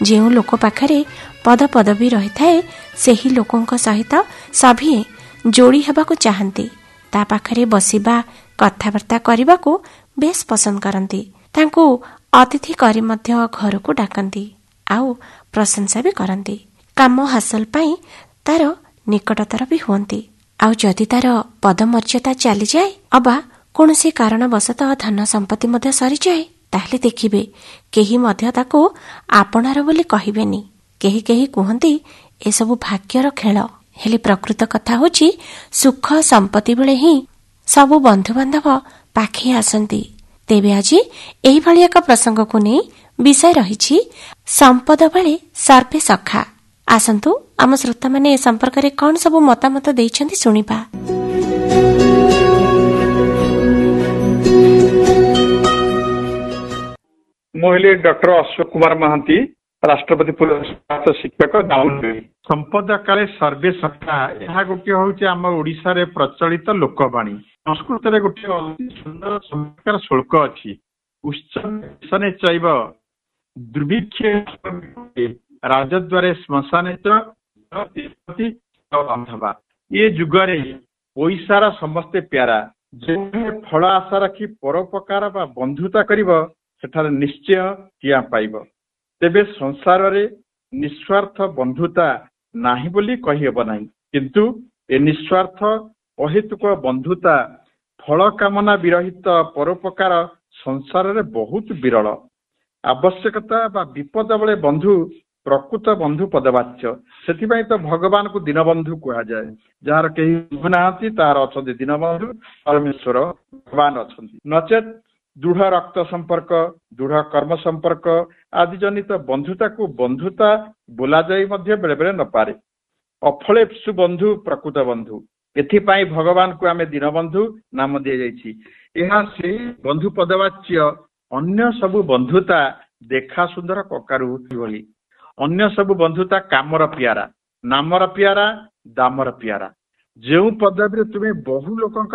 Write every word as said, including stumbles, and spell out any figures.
ଯେଉଁ ଲୋକ ପାଖରେ ପଦ ପଦବୀ ରହିଥାଏ ସେହି ଲୋକଙ୍କ ସହିତ ସଭିଏ ଯୋଡ଼ି ହେବାକୁ ଚାହାନ୍ତି। ତା ପାଖରେ ବସିବା କଥାବାର୍ତ୍ତା କରିବାକୁ ବେଶ ପସନ୍ଦ କରନ୍ତି। ତାଙ୍କୁ ଅତିଥି କରି ମଧ୍ୟ ଘରକୁ ଡାକନ୍ତି ଆଉ ପ୍ରଶଂସା ବି କରନ୍ତି। କାମ ହାସଲ ପାଇଁ ତାର ନିକଟତର ବି ହୁଅନ୍ତି। ଆଉ ଯଦି ତାର ପଦମର୍ଯ୍ୟାଦା ଚାଲିଯାଏ ଅବା କୌଣସି କାରଣବଶତଃ ଧନ ସମ୍ପତ୍ତି ମଧ୍ୟ ସରିଯାଏ, ତାହେଲେ ଦେଖିବେ କେହି ମଧ୍ୟ ତାକୁ ଆପଣାର ବୋଲି କହିବେନି। କେହି କେହି କୁହନ୍ତି ଏସବୁ ଭାଗ୍ୟର ଖେଳ। ହେଲେ ପ୍ରକୃତ କଥା ହେଉଛି ସୁଖ ସମ୍ପତ୍ତି ବେଳେ ହିଁ ସବୁ ବନ୍ଧୁବାନ୍ଧବ ପାଖେଇ ଆସନ୍ତି। ତେବେ ଆଜି ଏହିଭଳି ଏକ ପ୍ରସଙ୍ଗକୁ ନେଇ ବିଷୟ ରହିଛି ସମ୍ପଦ ବେଳେ ସର୍ବେ ସଖା। ଆସନ୍ତୁ ଆମ ଶ୍ରୋତାମାନେ ଏ ସମ୍ପର୍କରେ କଣ ସବୁ ମତାମତ ଦେଇଛନ୍ତି ଶୁଣିବା। ମୁଁ ହେଲି ଡକ୍ଟର ଅଶୋକ କୁମାର ମହାନ୍ତି, ରାଷ୍ଟ୍ରପତି ପୁରସ୍କୃତ ଶିକ୍ଷକ ଦାଉନଗରୀ। ସମ୍ପଦ କାଳେ ସର୍ବେ ସଖା, ଏହା ଗୋଟିଏ ହଉଛି ଆମ ଓଡିଶାରେ ପ୍ରଚଳିତ ଲୋକବାଣୀ। ସଂସ୍କୃତରେ ଗୋଟିଏ ଅତି ସୁନ୍ଦର ଚମତ୍କାର ଶ୍ଳୋକ ଅଛି, ଉତ୍ସନେ ଚୈବ ଦୁର୍ଭିକ୍ଷେ ରାଜଦ୍ୱାରେ ଶ୍ମଶାନେ ଚ ବାନ୍ଧବା। ଏ ଯୁଗରେ ପଇସାର ସମସ୍ତେ ପ୍ୟାରା। ଯେଉଁଠାରେ ଫଳ ଆଶା ରଖି ପରୋପକାର ବା ବନ୍ଧୁତା କରିବ ସେଠାରେ ନିଶ୍ଚୟ କିଆ ପାଇବ। ତେବେ ସଂସାରରେ ନିଃସ୍ୱାର୍ଥ ବନ୍ଧୁତା ନାହିଁ ବୋଲି କହିହେବ ନାହିଁ, କିନ୍ତୁ ଏ ନିଃସ୍ୱାର୍ଥ ଅହେତୁକ ବନ୍ଧୁତା ଫଳ କାମନା ବିରହିତ ପରୋପକାର ସଂସାରରେ ବହୁତ ବିରଳ। ଆବଶ୍ୟକତା ବା ବିପଦ ବେଳେ ବନ୍ଧୁ ପ୍ରକୃତ ବନ୍ଧୁ ପଦବାଚ୍ୟ। ସେଥିପାଇଁ ତ ଭଗବାନଙ୍କୁ ଦୀନବନ୍ଧୁ କୁହାଯାଏ। ଯାହାର କେହି ବନ୍ଧୁ ନାହାନ୍ତି ତାହାର ଅଛନ୍ତି ଦୀନବନ୍ଧୁ, ପରମେଶ୍ୱର ଭଗବାନ ଅଛନ୍ତି। ନଚେତ୍ ଦୃଢ ରକ୍ତ ସମ୍ପର୍କ, ଦୃଢ କର୍ମ ସମ୍ପର୍କ ଆଦି ଜନିତ ବନ୍ଧୁତାକୁ ବନ୍ଧୁତା ବୋଲାଯାଇ ମଧ୍ୟ ବେଳେ ବେଳେ ନପାରେ। ଅଫଳେଷୁ ବନ୍ଧୁ ପ୍ରକୃତ ବନ୍ଧୁ। ଏଥିପାଇଁ ଭଗବାନଙ୍କୁ ଆମେ ଦୀନବନ୍ଧୁ ନାମ ଦିଆଯାଇଛି। ଏହା ସେଇ ବନ୍ଧୁ ପଦବାଚ୍ୟ। ଅନ୍ୟ ସବୁ ବନ୍ଧୁତା ଦେଖା ସୁନ୍ଦର କକାରୁ ଭଳି। ଅନ୍ୟ ସବୁ ବନ୍ଧୁତା କାମର ପିଆରା, ନାମର ପିଆରା, ଦାମର ପିଆରା। ଯେଉଁ ପଦବୀରେ ତୁମେ ବହୁ ଲୋକଙ୍କ